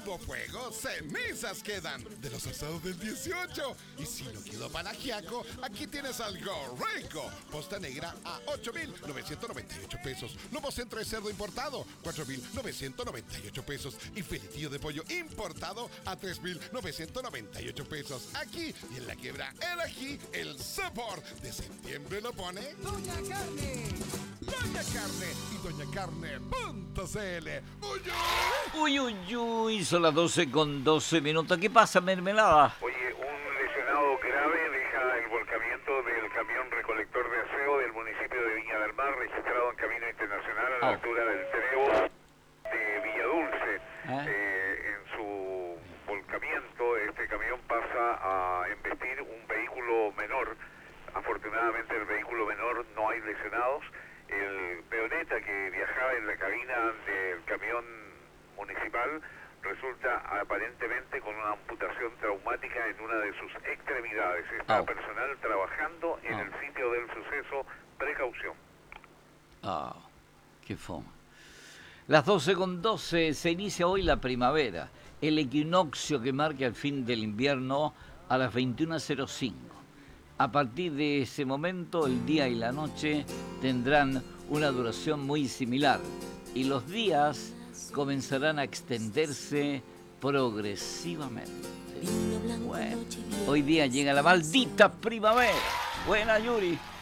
hubo fuego, cenizas quedan de los asados del 18. Y si no quedó para ajiaco, aquí tienes algo rico. Posta negra a 8.998 pesos. Lomo centro de cerdo importado, 4.998 pesos. Y filetillo de pollo importado a 3.998 pesos. Aquí y en la quiebra el ají, el sabor de septiembre lo pone Doña Carne. Doña Carne y doñacarne.cl. Uy, uy, uy, son las 12:12. ¿Qué pasa, mermelada? Oye, un lesionado grave deja el volcamiento del camión recolector de aseo del municipio de Viña del Mar, registrado en Camino Internacional a la altura del Trébol de Villadulce. En su volcamiento, este camión pasa a embestir un vehículo menor. Afortunadamente, el vehículo menor no hay lesionados. El peoneta que viajaba en la cabina del camión municipal resulta aparentemente con una amputación traumática en una de sus extremidades. Está personal trabajando en el sitio del suceso. Precaución. Qué fome. Las 12:12, se inicia hoy la primavera, el equinoccio que marca el fin del invierno a las 21:05. A partir de ese momento, el día y la noche tendrán una duración muy similar y los días comenzarán a extenderse progresivamente. Bueno, hoy día llega la maldita primavera. Buena, Yuri.